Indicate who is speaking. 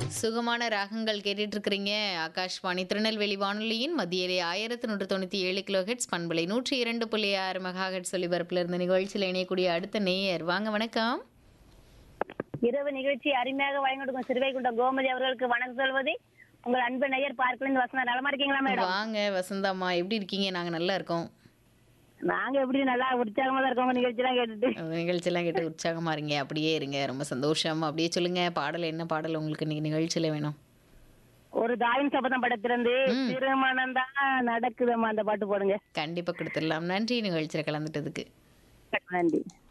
Speaker 1: சுகமான ராகங்கள் கேட்டுட்டு இருக்கிறீங்க. ஆகாஷ்வாணி திருநெல்வேலி வானொலியின் மத்தியிலே 1197 கிலோ ஹெட்ஸ் பண்பலை 102.6 மெகா ஹெட்ஸ் ஒலிபரப்புல இருந்த நிகழ்ச்சியில் இணையக்கூடிய அடுத்த நேயர் வாங்க. வணக்கம்.
Speaker 2: இரவு நிகழ்ச்சி அருமையாக வழங்கி கொடுக்கும் சிறுவைகுண்டம் கோமதி அவர்களுக்கு வணக்கம் சொல்வது உங்கள் அன்பு நேயர் பார்க்கலிருந்து வசந்தா. நலமா இருக்கீங்களா மேடம்?
Speaker 1: வாங்க வசந்தாம்மா, எப்படி இருக்கீங்க? நாங்க நல்லா இருக்கோம்.
Speaker 2: நாங்க எப்படி நல்லா உற்சாகமா தான் இருக்கோம் நிகழ்ச்சி எல்லாம் கேட்டுட்டு.
Speaker 1: நிகழ்ச்சியெல்லாம் கேட்டு உற்சாகமா இருங்க, அப்படியே இருங்க. ரொம்ப சந்தோஷம். அப்படியே சொல்லுங்க, பாடல் என்ன பாடல் உங்களுக்கு இன்னைக்கு நிகழ்ச்சியில வேணும்?
Speaker 2: ஒரு தாயின் சபதம் படத்திலிருந்து திருமணம் தான் நடக்குதம்மா அந்த பாட்டு போடுங்க.
Speaker 1: கண்டிப்பா கொடுத்துடலாம். நன்றி நிகழ்ச்சியில கலந்துட்டதுக்கு.
Speaker 2: நன்றி.